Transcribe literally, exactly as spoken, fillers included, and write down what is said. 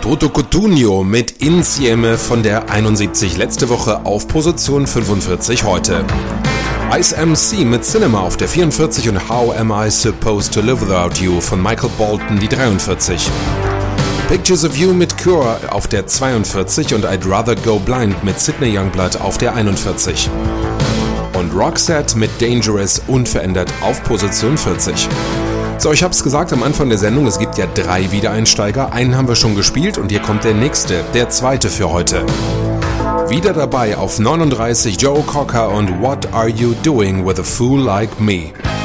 Toto Cutugno mit Insieme von der einundsiebzig letzte Woche auf Position fünfundvierzig heute. Ice M C mit Cinema auf der vierundvierzig und How Am I Supposed to Live Without You von Michael Bolton die dreiundvierzig. Pictures of You mit Cure auf der zweiundvierzig und I'd Rather Go Blind mit Sydney Youngblood auf der einundvierzig. Und Roxette mit Dangerous unverändert auf Position vierzig. So, ich hab's gesagt am Anfang der Sendung, es gibt ja drei Wiedereinsteiger. Einen haben wir schon gespielt und hier kommt der nächste, der zweite für heute. Wieder dabei auf neununddreißig Joe Cocker und What Are You Doing with a Fool Like Me?